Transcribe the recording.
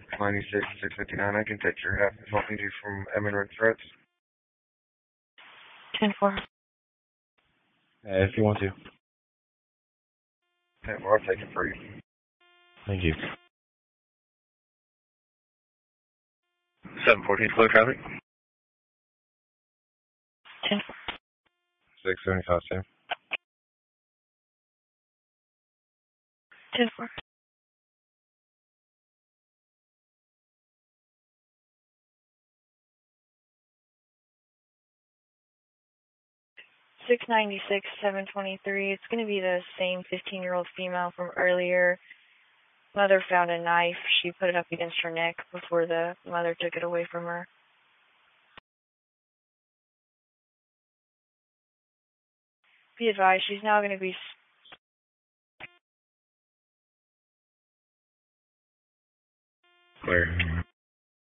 96, 659. I can take your half as long as you from imminent threats. 10-4. If you want to. 10-4, I'll take it for you. Thank you. 714 flow traffic. 10-4. 675, Sam. 10-4. 696, 723. It's going to be the same 15-year-old female from earlier. Mother found a knife. She put it up against her neck before the mother took it away from her. Be advised, she's now going to be... Clear.